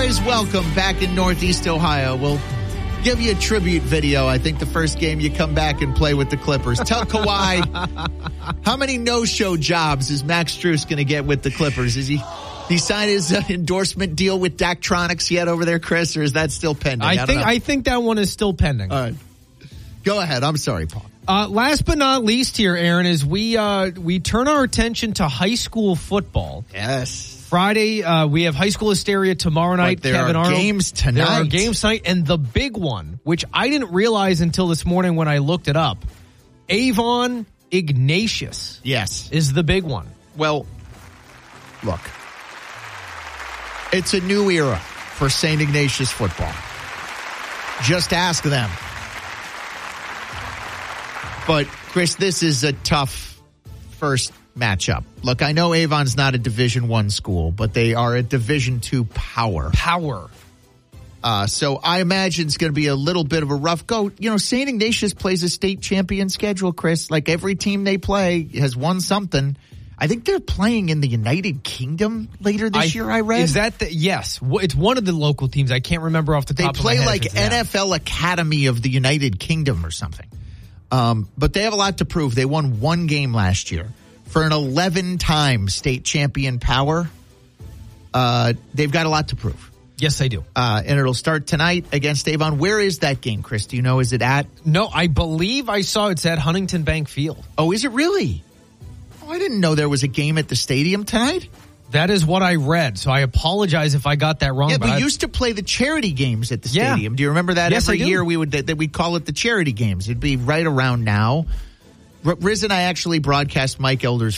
always welcome back in Northeast Ohio. We'll give you a tribute video. I think the first game you come back and play with the Clippers. Tell Kawhi, how many no-show jobs is Max Strus going to get with the Clippers? Is he signed his endorsement deal with Daktronics yet over there, Chris, or is that still pending? I think that one is still pending. All right. Go ahead. I'm sorry, Paul. Last but not least here, Aaron, is we turn our attention to high school football. Yes. Friday, we have high school hysteria tomorrow night. But there are games tonight. There are games tonight, and the big one, which I didn't realize until this morning when I looked it up, Avon Ignatius. Yes. Is the big one. Well, look, it's a new era for St. Ignatius football. Just ask them. But, Chris, this is a tough first matchup. Look, I know Avon's not a Division I school, but they are a Division II power. So I imagine it's going to be a little bit of a rough go. You know, St. Ignatius plays a state champion schedule, Chris. Like every team they play has won something. I think they're playing in the United Kingdom later this year, I read. Is that yes. It's one of the local teams. I can't remember off the top of my head. They play like NFL Academy of the United Kingdom or something. But they have a lot to prove. They won one game last year. For an 11-time state champion power, they've got a lot to prove. Yes, they do. And it'll start tonight against Avon. Where is that game, Chris? Do you know? Is it at? No, I believe I saw it's at Huntington Bank Field. Oh, is it really? Oh, I didn't know there was a game at the stadium tonight. That is what I read, so I apologize if I got that wrong. Yeah, but we used to play the charity games at the stadium. Do you remember that? Yes, every year we'd call it the charity games. It'd be right around now. Riz and I actually broadcast Mike Elder's